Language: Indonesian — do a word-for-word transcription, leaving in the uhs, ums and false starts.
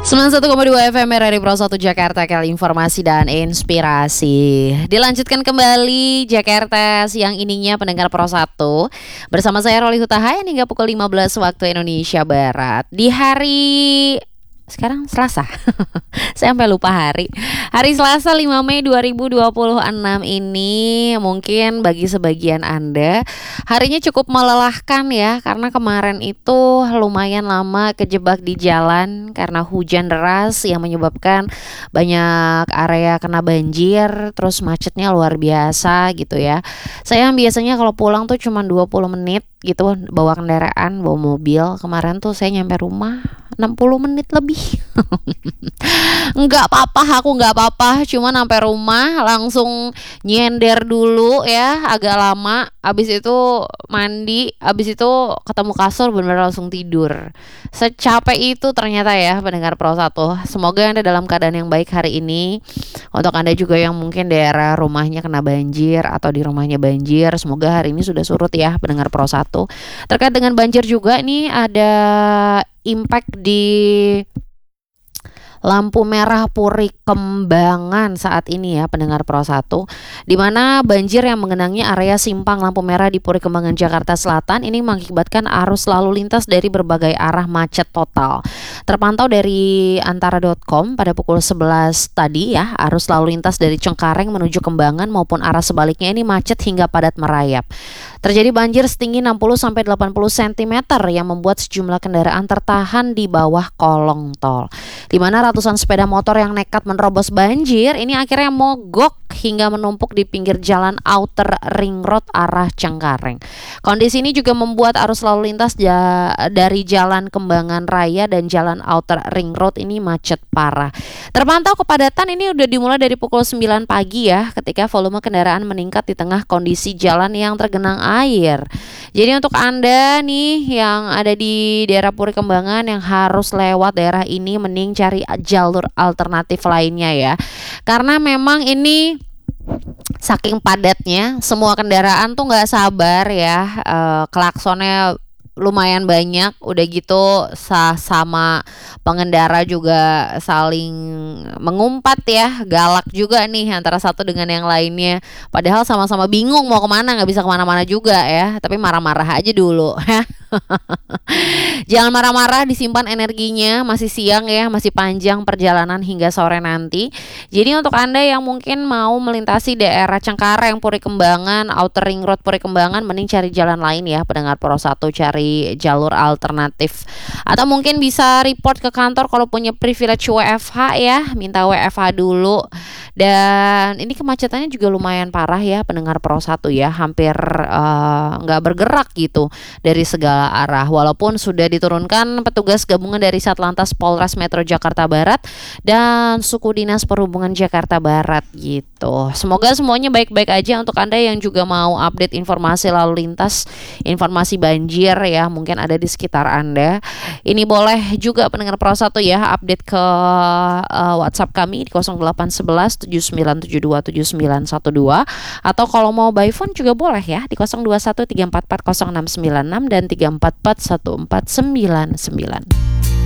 sembilan puluh satu koma dua F M R R I Pro satu Jakarta, kali informasi dan inspirasi. Dilanjutkan kembali Jakarta siang ininya pendengar Pro satu. Bersama saya Roli Hutahayan hingga pukul lima belas waktu Indonesia Barat. Di hari sekarang Selasa. Saya sampai lupa hari. Hari Selasa lima Mei dua ribu dua puluh enam ini mungkin bagi sebagian Anda harinya cukup melelahkan ya, karena kemarin itu lumayan lama kejebak di jalan karena hujan deras yang menyebabkan banyak area kena banjir, terus macetnya luar biasa gitu ya. Saya yang biasanya kalau pulang tuh cuma dua puluh menit gitu bawa kendaraan, bawa mobil. Kemarin tuh saya nyampe rumah enam puluh menit lebih. Enggak apa-apa, aku enggak apa-apa. Cuma sampai rumah langsung nyender dulu ya, agak lama. Abis itu mandi, abis itu ketemu kasur, benar-benar langsung tidur. Secapek itu ternyata ya pendengar Pro satu. Semoga Anda dalam keadaan yang baik hari ini. Untuk Anda juga yang mungkin daerah rumahnya kena banjir atau di rumahnya banjir, semoga hari ini sudah surut ya pendengar Pro satu. Terkait dengan banjir juga nih ada impact di lampu merah Puri Kembangan saat ini ya pendengar Pro satu, di mana banjir yang menggenangi area simpang lampu merah di Puri Kembangan Jakarta Selatan ini mengakibatkan arus lalu lintas dari berbagai arah macet total. Terpantau dari antara dot com pada pukul sebelas tadi ya, arus lalu lintas dari Cengkareng menuju Kembangan maupun arah sebaliknya ini macet hingga padat merayap. Terjadi banjir setinggi enam puluh sampai delapan puluh sentimeter yang membuat sejumlah kendaraan tertahan di bawah kolong tol, di mana ratusan sepeda motor yang nekat menerobos banjir ini akhirnya mogok hingga menumpuk di pinggir jalan Outer Ring Road arah Cengkareng. Kondisi ini juga membuat arus lalu lintas ja- dari Jalan Kembangan Raya dan Jalan Outer Ring Road ini macet parah. Terpantau kepadatan ini udah dimulai dari pukul sembilan pagi ya, ketika volume kendaraan meningkat di tengah kondisi jalan yang tergenang air. Jadi untuk Anda nih yang ada di daerah Puri Kembangan yang harus lewat daerah ini, mending cari jalur alternatif lainnya ya. Karena memang ini saking padatnya, semua kendaraan tuh nggak sabar ya, e, klaksonnya lumayan banyak. Udah gitu sa- sama pengendara juga saling mengumpat ya, galak juga nih antara satu dengan yang lainnya. Padahal sama-sama bingung mau kemana, nggak bisa kemana-mana juga ya, tapi marah-marah aja dulu. Jangan marah-marah, disimpan energinya, masih siang ya, masih panjang perjalanan hingga sore nanti. Jadi untuk Anda yang mungkin mau melintasi daerah Cengkareng, Puri Kembangan, Outer Ring Road Puri Kembangan, mending cari jalan lain ya pendengar Pro satu, cari jalur alternatif. Atau mungkin bisa report ke kantor kalau punya privilege W F H ya, minta W F H dulu. Dan ini kemacetannya juga lumayan parah ya pendengar Pro satu ya, hampir nggak uh, bergerak gitu dari segala arah. Walaupun sudah diturunkan petugas gabungan dari Satlantas Polres Metro Jakarta Barat dan Suku Dinas Perhubungan Jakarta Barat gitu. Semoga semuanya baik-baik aja. Untuk Anda yang juga mau update informasi lalu lintas, informasi banjir ya, mungkin ada di sekitar Anda, ini boleh juga pendengar Pro satu ya update ke uh, WhatsApp kami di nol delapan satu satu tujuh sembilan tujuh dua tujuh sembilan satu dua, atau kalau mau by phone juga boleh ya di nol dua satu tiga empat empat nol enam sembilan enam dan tiga empat empat satu empat sembilan sembilan.